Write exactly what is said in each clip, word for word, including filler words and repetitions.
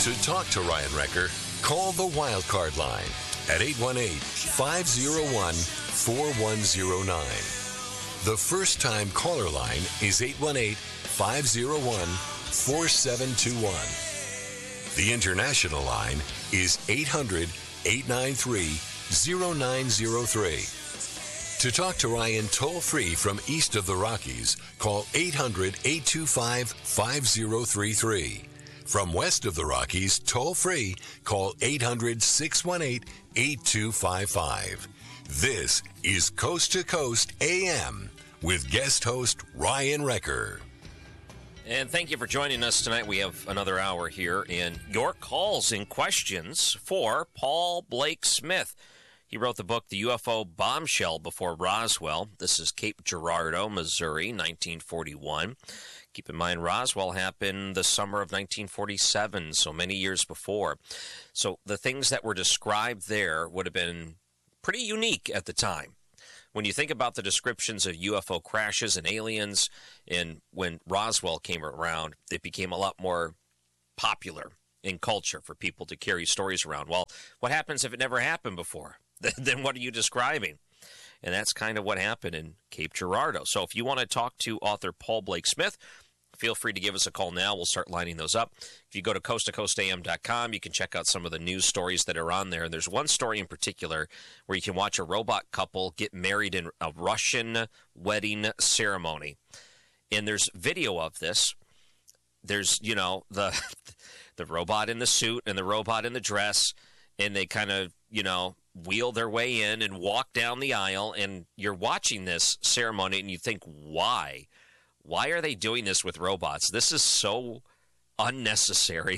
To talk to Ryan Wrecker, call the Wildcard line at eight one eight, five oh one, four one oh nine. The first-time caller line is eight one eight, five oh one, four seven two one. The international line is eight hundred, eight nine three, oh nine oh three. To talk to Ryan toll-free from east of the Rockies, call eight hundred, eight two five, five oh three three. From west of the Rockies, toll-free, call eight hundred, six one eight, eight two five five. This is Coast to Coast A M with guest host Ryan Wrecker. And thank you for joining us tonight. We have another hour here, and your calls and questions for Paul Blake Smith. He wrote the book, The U F O Bombshell Before Roswell. This is Cape Girardeau, Missouri, nineteen forty-one. Keep in mind, Roswell happened the summer of nineteen forty-seven, so many years before. So the things that were described there would have been pretty unique at the time. When you think about the descriptions of U F O crashes and aliens, and when Roswell came around, it became a lot more popular in culture for people to carry stories around. Well, what happens if it never happened before? Then what are you describing? And that's kind of what happened in Cape Girardeau. So if you want to talk to author Paul Blake Smith, feel free to give us a call now. We'll start lining those up. If you go to coast to coast a m dot com, you can check out some of the news stories that are on there. And there's one story in particular where you can watch a robot couple get married in a Russian wedding ceremony. And there's video of this. There's, you know, the the robot in the suit and the robot in the dress, and they kind of, you know, wheel their way in and walk down the aisle, and you're watching this ceremony and you think, why? Why are they doing this with robots? This is so unnecessary.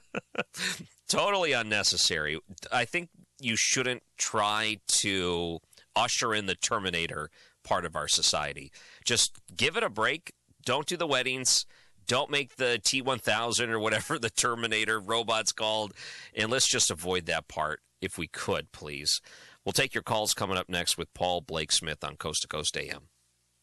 Totally unnecessary. I think you shouldn't try to usher in the Terminator part of our society. Just give it a break. Don't do the weddings. Don't make the T one thousand or whatever the Terminator robot's called. And let's just avoid that part if we could, please. We'll take your calls coming up next with Paul Blake Smith on Coast to Coast A M.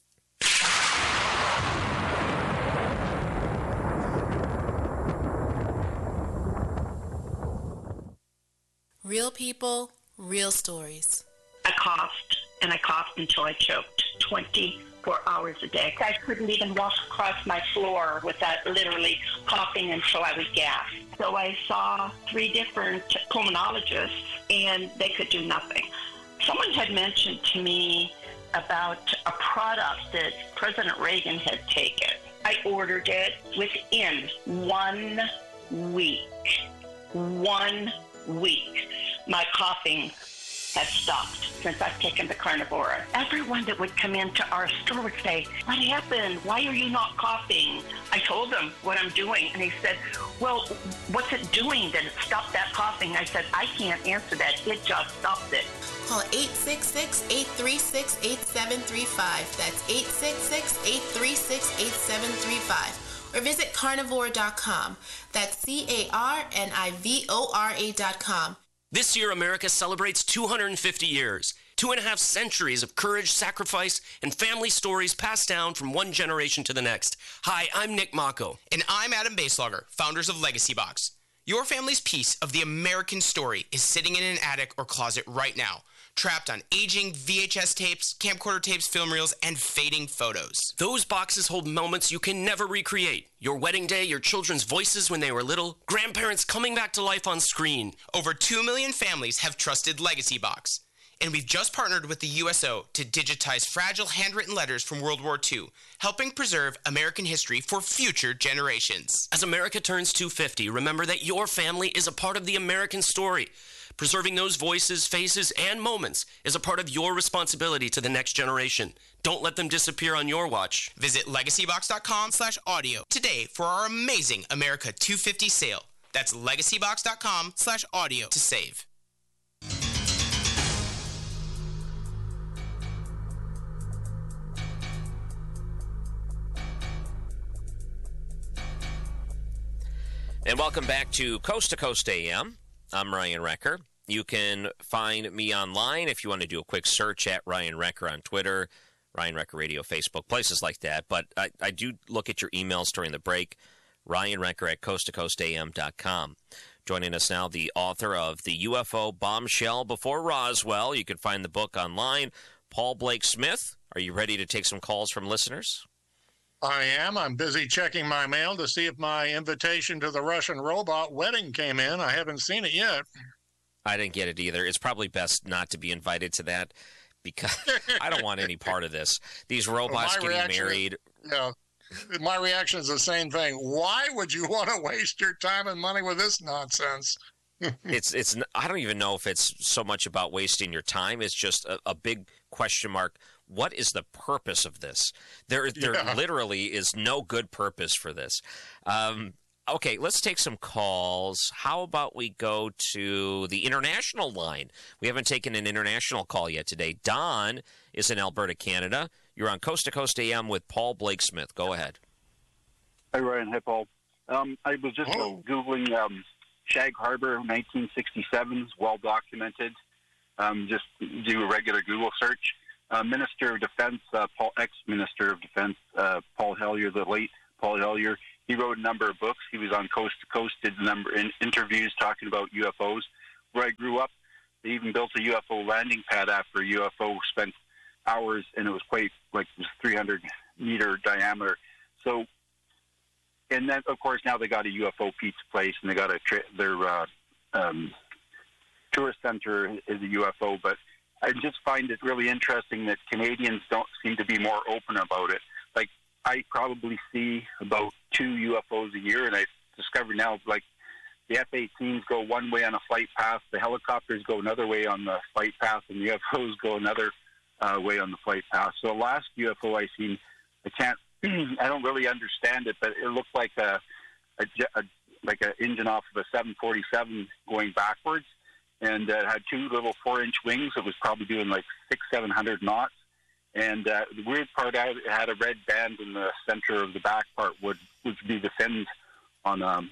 Real people, real stories. I coughed, and I coughed until I choked twenty-four hours a day. I couldn't even walk across my floor without literally coughing until I would gasp. So I saw three different pulmonologists, and they could do nothing. Someone had mentioned to me about a product that President Reagan had taken. I ordered it within one week. One week. My coughing has stopped since I've taken the Carnivora. Everyone that would come into our store would say, what happened? Why are you not coughing? I told them what I'm doing, and they said, well, what's it doing that it stopped that coughing? I said, I can't answer that. It just stopped it. Call eight six six, eight three six, eight seven three five. That's eight six six, eight three six, eight seven three five. Or visit carnivore dot com. That's C A R N I V O R A dot com. This year, America celebrates two hundred fifty years. Two and a half centuries of courage, sacrifice, and family stories passed down from one generation to the next. Hi, I'm Nick Mako. And I'm Adam Baselogger, founders of Legacy Box. Your family's piece of the American story is sitting in an attic or closet right now, trapped on aging V H S tapes, camcorder tapes, film reels, and fading photos. Those boxes hold moments you can never recreate. Your wedding day, your children's voices when they were little, grandparents coming back to life on screen. Over two million families have trusted Legacy Box. And we've just partnered with the U S O to digitize fragile handwritten letters from World War Two, helping preserve American history for future generations. As America turns two hundred fifty, remember that your family is a part of the American story. Preserving those voices, faces, and moments is a part of your responsibility to the next generation. Don't let them disappear on your watch. Visit legacybox.com slash audio today for our amazing America two hundred fifty sale. That's legacybox.com slash audio to save. And welcome back to Coast to Coast A M. I'm Ryan Wrecker. You can find me online if you want to do a quick search at Ryan Wrecker on Twitter, Ryan Wrecker Radio, Facebook, places like that. But I, I do look at your emails during the break. Ryan Recker at coast to coast a m dot com. Joining us now, the author of The U F O Bombshell Before Roswell. You can find the book online. Paul Blake Smith, are you ready to take some calls from listeners? I am. I'm busy checking my mail to see if my invitation to the Russian robot wedding came in. I haven't seen it yet. I didn't get it either. It's probably best not to be invited to that because I don't want any part of this. These robots well, getting reaction, married. Yeah. My reaction is the same thing. Why would you want to waste your time and money with this nonsense? it's it's. I don't even know if it's so much about wasting your time. It's just a, a big question mark. What is the purpose of this? There, there yeah. literally is no good purpose for this. Um, okay, let's take some calls. How about we go to the international line? We haven't taken an international call yet today. Don is in Alberta, Canada. You're on Coast to Coast A M with Paul Blake Smith. Go ahead. Hi, Ryan. Hi, Paul. Um, I was just oh. Googling um, Shag Harbor, nineteen sixty-seven, well documented. Um, just do a regular Google search. Uh, Minister of Defense, uh, Paul, ex-Minister of Defense, uh, Paul Hellyer, the late Paul Hellyer, he wrote a number of books. He was on Coast to Coast, did a number in interviews talking about U F Os. Where I grew up, they even built a U F O landing pad after a U F O spent hours, and it was quite like it was three hundred meter diameter. So, and then of course now they got a U F O pizza place, and they got a tra- their uh, um, tourist center is a U F O. But I just find it really interesting that Canadians don't seem to be more open about it. Like I probably see about two U F Os a year, and I discovered now like the F eighteens go one way on a flight path, the helicopters go another way on the flight path, and the U F Os go another Uh, way on the flight path. So the last U F O I seen, I can't, I don't really understand it, but it looked like a, a, a like an engine off of a seven forty-seven going backwards, and uh, it had two little four-inch wings. It was probably doing like six, seven hundred knots. And uh, the weird part, it had a red band in the center of the back part, would would be the fins on um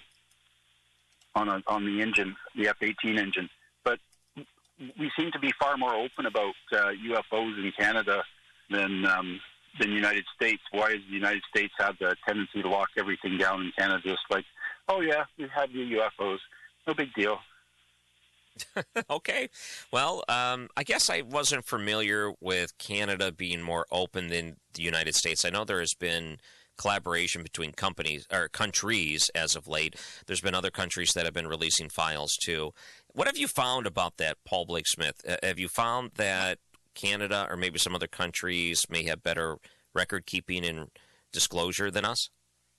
on a, on the engine, the F eighteen engine. But we seem to be far more open about uh, U F Os in Canada than um, than the United States. Why does the United States have the tendency to lock everything down in Canada? Just like, oh yeah, we have the U F Os, no big deal. Okay. Well, um, I guess I wasn't familiar with Canada being more open than the United States. I know there has been collaboration between companies or countries as of late. There's been other countries that have been releasing files too. What have you found about that, Paul Blake Smith? Uh, have you found that Canada or maybe some other countries may have better record keeping and disclosure than us?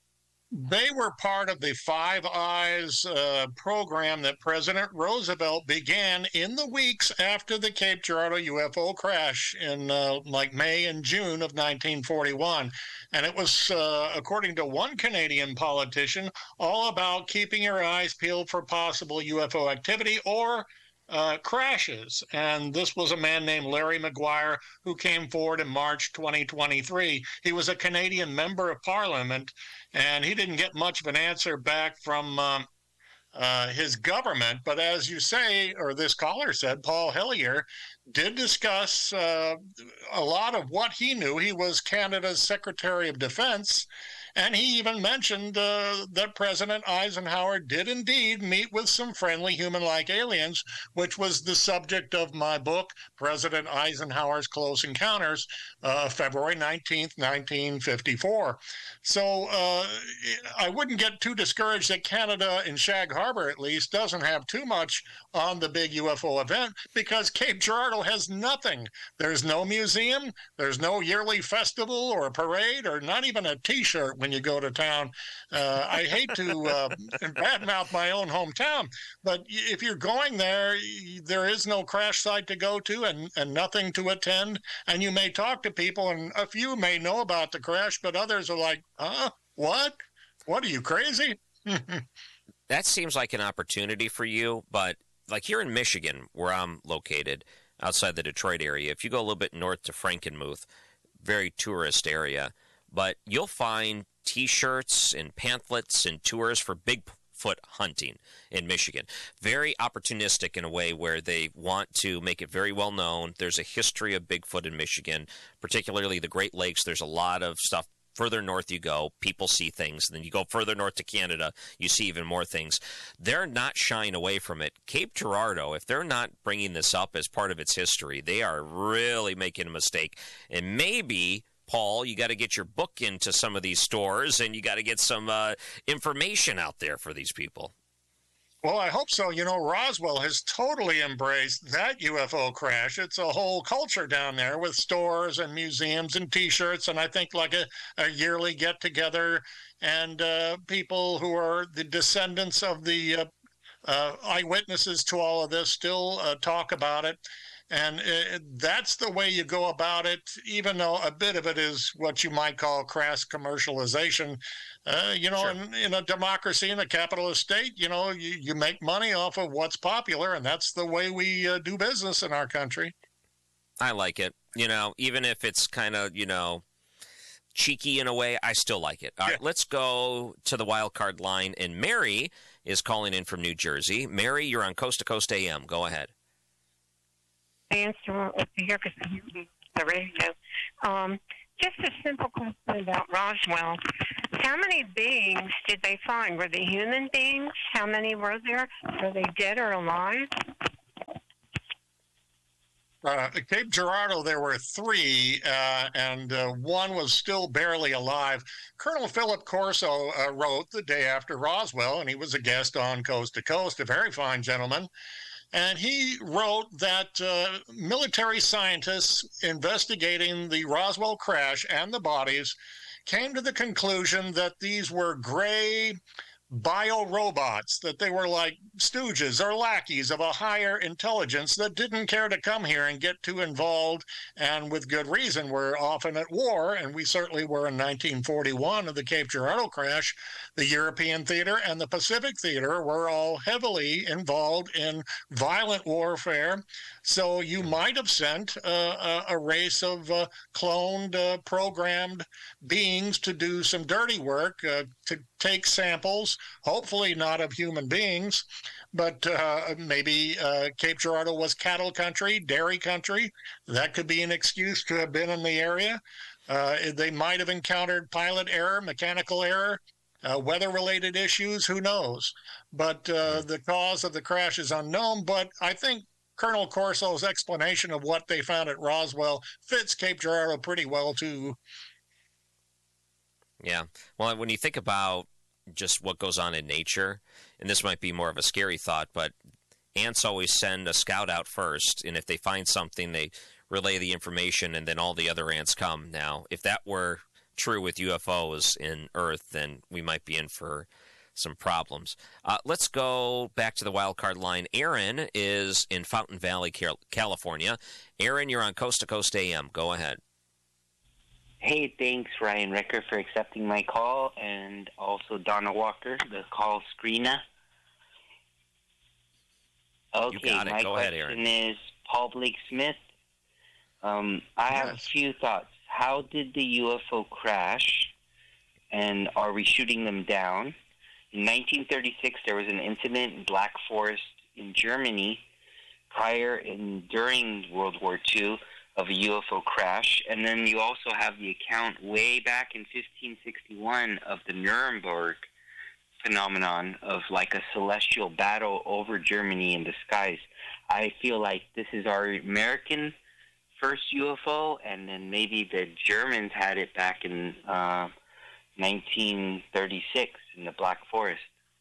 They were part of the Five Eyes uh, program that President Roosevelt began in the weeks after the Cape Girardeau U F O crash in uh, like May and June of nineteen forty-one. And it was, uh, according to one Canadian politician, all about keeping your eyes peeled for possible U F O activity or uh, crashes. And this was a man named Larry Maguire who came forward in March twenty twenty-three. He was a Canadian member of Parliament, and he didn't get much of an answer back from um, uh, his government. But as you say, or this caller said, Paul Hellyer did discuss uh, a lot of what he knew. He was Canada's Secretary of Defense, and he even mentioned uh, that President Eisenhower did indeed meet with some friendly human-like aliens, which was the subject of my book, President Eisenhower's Close Encounters, uh, February nineteenth, nineteen fifty-four. So uh, I wouldn't get too discouraged that Canada, in Shag Harbor at least, doesn't have too much on the big U F O event, because Cape Girardeau has nothing. There's no museum, there's no yearly festival or parade, or not even a T-shirt when you go to town. Uh, I hate to uh, badmouth my own hometown, but if you're going there, there is no crash site to go to and, and nothing to attend, and you may talk to people, and a few may know about the crash, but others are like, huh? What? What, are you crazy? That seems like an opportunity for you, but like here in Michigan, where I'm located, outside the Detroit area, if you go a little bit north to Frankenmuth, very tourist area, but you'll find T-shirts and pamphlets and tours for Bigfoot hunting in Michigan. Very opportunistic in a way where they want to make it very well known. There's a history of Bigfoot in Michigan, particularly the Great Lakes. There's a lot of stuff further north you go, people see things. Then you go further north to Canada, you see even more things. They're not shying away from it. Cape Girardeau, if they're not bringing this up as part of its history, they are really making a mistake. And maybe, Paul, you got to get your book into some of these stores, and you got to get some uh, information out there for these people. Well, I hope so. You know, Roswell has totally embraced that U F O crash. It's a whole culture down there with stores and museums and T-shirts, and I think like a, a yearly get-together, and uh, people who are the descendants of the uh, uh, eyewitnesses to all of this still uh, talk about it. And it, that's the way you go about it, even though a bit of it is what you might call crass commercialization. Uh, you know, Sure. in, in a democracy, in a capitalist state, you know, you, you make money off of what's popular, and that's the way we uh, do business in our country. I like it. You know, even if it's kind of, you know, cheeky in a way, I still like it. All Yeah. right, let's go to the wild card line. And Mary is calling in from New Jersey. Mary, you're on Coast to Coast A M. Go ahead. Answer over here because I'm hearing the radio. Um, just a simple question about Roswell. How many beings did they find? Were they human beings? How many were there? Were they dead or alive? Uh, at Cape Girardeau, there were three, uh, and uh, one was still barely alive. Colonel Philip Corso uh, wrote the day after Roswell, and he was a guest on Coast to Coast, a very fine gentleman. And he wrote that uh, military scientists investigating the Roswell crash and the bodies came to the conclusion that these were gray biorobots, that they were like stooges or lackeys of a higher intelligence that didn't care to come here and get too involved, and with good reason. We're often at war, and we certainly were in nineteen forty-one of the Cape Girardeau crash. The European theater and the Pacific theater were all heavily involved in violent warfare. So you might have sent uh, a, a race of uh, cloned, uh, programmed beings to do some dirty work, uh, to take samples, hopefully not of human beings, but uh, maybe uh, Cape Girardeau was cattle country, dairy country. That could be an excuse to have been in the area. Uh, they might have encountered pilot error, mechanical error, uh, weather-related issues, who knows? But uh, the cause of the crash is unknown, but I think Colonel Corso's explanation of what they found at Roswell fits Cape Girardeau pretty well, too. Yeah. Well, when you think about just what goes on in nature, and this might be more of a scary thought, but ants always send a scout out first, and if they find something, they relay the information, and then all the other ants come. Now, if that were true with U F Os in Earth, then we might be in for some problems. Uh, let's go back to the wild card line. Aaron is in Fountain Valley, California. Aaron, you're on Coast to Coast A M. Go ahead. Hey, thanks, Ryan Recker, for accepting my call, and also Donna Walker, the call screener. Okay, you got it. my Go question ahead, Aaron. is Paul Blake Smith. Um, I have a Yes. few thoughts. How did the U F O crash, and are we shooting them down? In nineteen thirty-six, there was an incident in Black Forest in Germany prior and during World War Two of a U F O crash. And then you also have the account way back in fifteen sixty-one of the Nuremberg phenomenon of like a celestial battle over Germany in the skies. I feel like this is our American first U F O, and then maybe the Germans had it back in uh, nineteen thirty-six in the Black Forest.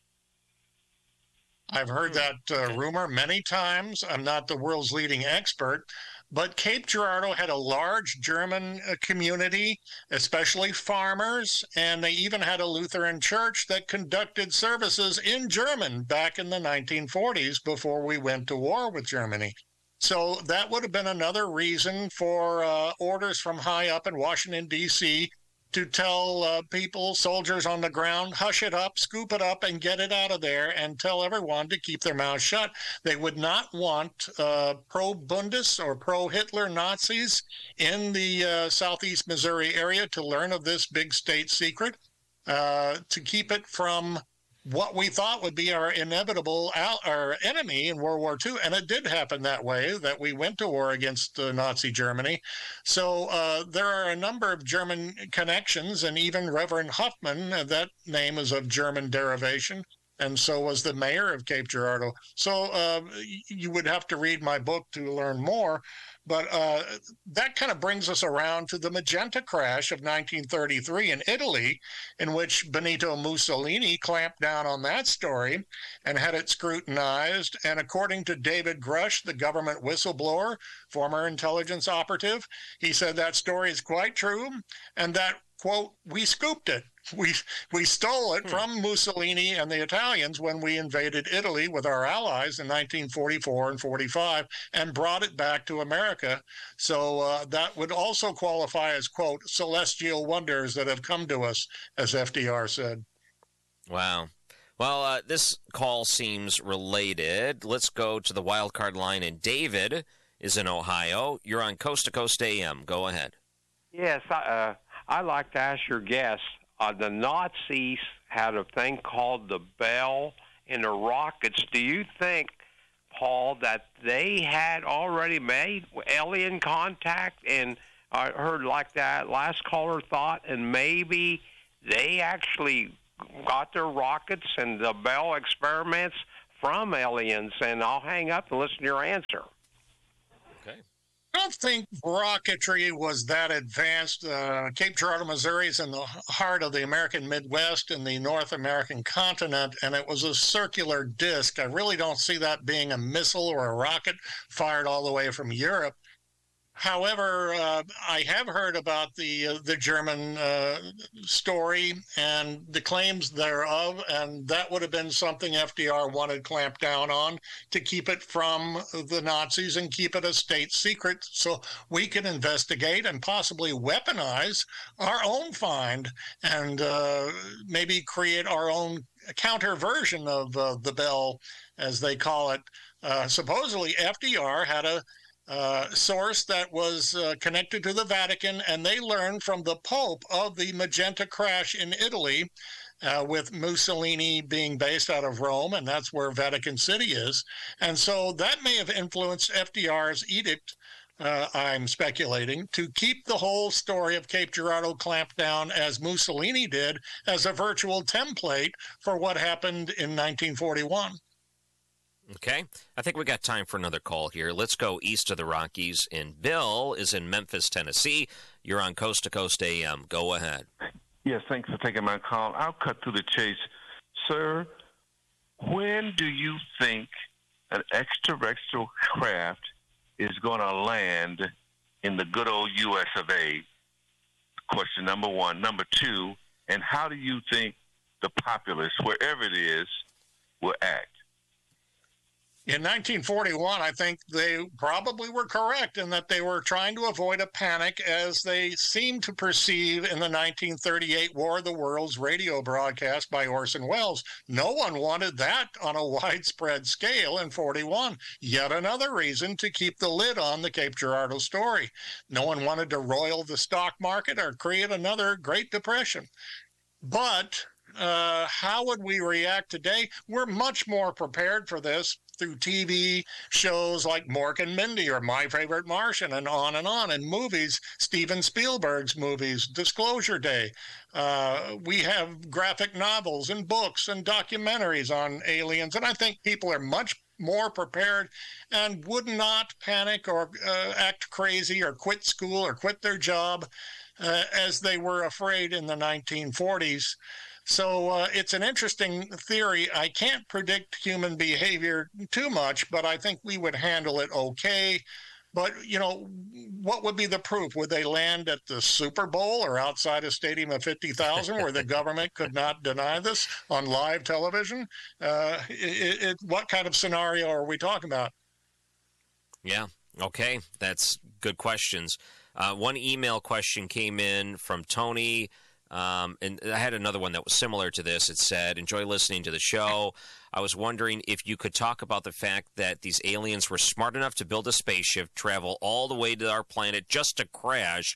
I've heard that uh, rumor many times. I'm not the world's leading expert, but Cape Girardeau had a large German uh, community, especially farmers, and they even had a Lutheran church that conducted services in German back in the nineteen forties before we went to war with Germany. So that would have been another reason for uh, orders from high up in Washington, D C to tell uh, people, soldiers on the ground, hush it up, scoop it up, and get it out of there, and tell everyone to keep their mouths shut. They would not want uh, pro-Bundes or pro-Hitler Nazis in the uh, southeast Missouri area to learn of this big state secret, uh, to keep it from what we thought would be our inevitable out, our enemy in World War Two. And it did happen that way, that we went to war against uh, Nazi Germany. So uh, there are a number of German connections, and even Reverend Huffman, uh, that name is of German derivation, and so was the mayor of Cape Girardeau. So uh, you would have to read my book to learn more. But uh, that kind of brings us around to the Magenta crash of nineteen thirty-three in Italy, in which Benito Mussolini clamped down on that story and had it scrutinized. And according to David Grush, the government whistleblower, former intelligence operative, he said that story is quite true and that, quote, we scooped it. We we stole it hmm. from Mussolini and the Italians when we invaded Italy with our allies in nineteen forty-four and forty-five and brought it back to America. So uh, that would also qualify as, quote, celestial wonders that have come to us, as F D R said. Wow. Well, uh, this call seems related. Let's go to the wild card line, and David is in Ohio. You're on Coast to Coast A M. Go ahead. Yes, I, uh, I'd like to ask your guest. Uh, the Nazis had a thing called the Bell and the rockets. Do you think, Paul, that they had already made alien contact? And I heard like that last caller thought, and maybe they actually got their rockets and the Bell experiments from aliens. And I'll hang up and listen to your answer. Okay. I don't think rocketry was that advanced. Uh, Cape Girardeau, Missouri is in the heart of the American Midwest and the North American continent, and it was a circular disc. I really don't see that being a missile or a rocket fired all the way from Europe. However, uh, I have heard about the uh, the German uh, story and the claims thereof, and that would have been something F D R wanted clamped down on to keep it from the Nazis and keep it a state secret so we can investigate and possibly weaponize our own find and uh, maybe create our own counter version of uh, the Bell, as they call it. Uh, supposedly, F D R had a Uh, source that was uh, connected to the Vatican, and they learned from the Pope of the Magenta crash in Italy, uh, with Mussolini being based out of Rome, and that's where Vatican City is. And so that may have influenced F D R's edict, uh, I'm speculating, to keep the whole story of Cape Girardeau clamped down as Mussolini did, as a virtual template for what happened in nineteen forty-one. Okay. I think we got time for another call here. Let's go east of the Rockies, and Bill is in Memphis, Tennessee. You're on Coast to Coast A M. Go ahead. Yes, thanks for taking my call. I'll cut to the chase. Sir, when do you think an extraterrestrial craft is going to land in the good old U S of A? Question number one. Number two, and how do you think the populace, wherever it is, will act? In nineteen forty-one, I think they probably were correct in that they were trying to avoid a panic, as they seemed to perceive in the nineteen thirty-eight War of the Worlds radio broadcast by Orson Welles. No one wanted that on a widespread scale in forty-one. Yet another reason to keep the lid on the Cape Girardeau story. No one wanted to roil the stock market or create another Great Depression. But uh, how would we react today? We're much more prepared for this through T V shows like Mork and Mindy or My Favorite Martian, and on and on, and movies, Steven Spielberg's movies, Disclosure Day. Uh, we have graphic novels and books and documentaries on aliens, and I think people are much more prepared and would not panic or uh, act crazy or quit school or quit their job uh, as they were afraid in the nineteen forties. So uh, it's an interesting theory. I can't predict human behavior too much, but I think we would handle it okay. But, you know, what would be the proof? Would they land at the Super Bowl or outside a stadium of fifty thousand where the government could not deny this on live television? Uh, it, it, what kind of scenario are we talking about? Yeah, okay. That's good questions. Uh, one email question came in from Tony. Um, and I had another one that was similar to this. It said, enjoy listening to the show. I was wondering if you could talk about the fact that these aliens were smart enough to build a spaceship, travel all the way to our planet just to crash.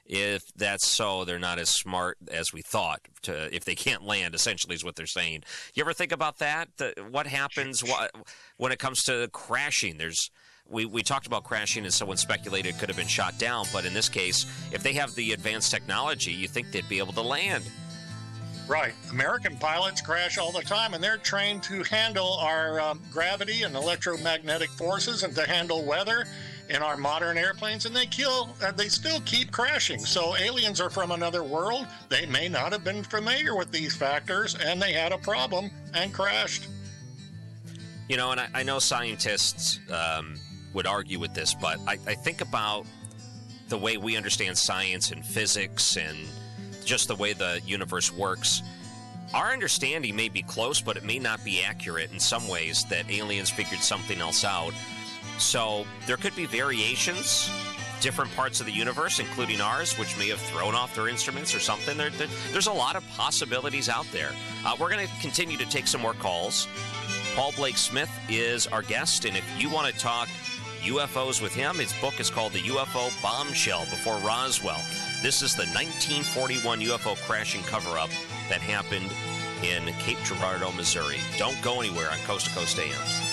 If that's so, they're not as smart as we thought. To, if they can't land, essentially, is what they're saying. You ever think about that? The, what happens what, when it comes to crashing? There's we, we talked about crashing, and someone speculated it could have been shot down. But in this case, if they have the advanced technology, you think they'd be able to land. Right. American pilots crash all the time, and they're trained to handle our um, gravity and electromagnetic forces and to handle weather in our modern airplanes, and they kill, uh, they still keep crashing. So aliens are from another world. They may not have been familiar with these factors, and they had a problem and crashed. You know, and I, I know scientists um, would argue with this, but I, I think about the way we understand science and physics and just the way the universe works. Our understanding may be close, but it may not be accurate in some ways, that aliens figured something else out. So there could be variations, different parts of the universe, including ours, which may have thrown off their instruments or something. There, there, there's a lot of possibilities out there. Uh, we're going to continue to take some more calls. Paul Blake Smith is our guest, and if you want to talk U F Os with him, his book is called The U F O Bombshell Before Roswell. This is the nineteen forty-one U F O crashing cover-up that happened in Cape Girardeau, Missouri. Don't go anywhere on Coast to Coast A M.